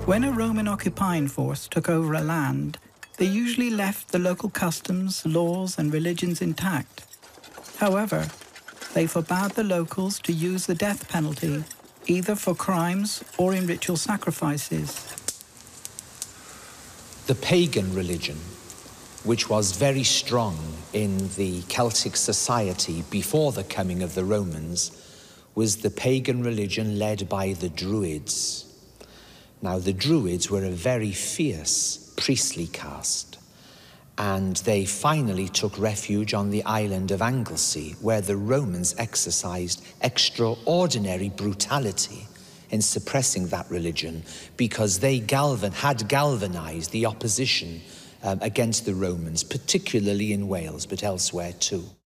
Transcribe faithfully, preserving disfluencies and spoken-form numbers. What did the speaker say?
When a Roman occupying force took over a land, they usually left the local customs, laws, and religions intact. However, they forbade the locals to use the death penalty, either for crimes or in ritual sacrifices. The pagan religion, which was very strong in the Celtic society before the coming of the Romans, was the pagan religion led by the Druids. Now, the Druids were a very fierce priestly caste, and they finally took refuge on the island of Anglesey, where the Romans exercised extraordinary brutality in suppressing that religion, because they galvan had galvanized the opposition um, against the Romans, particularly in Wales, but elsewhere too.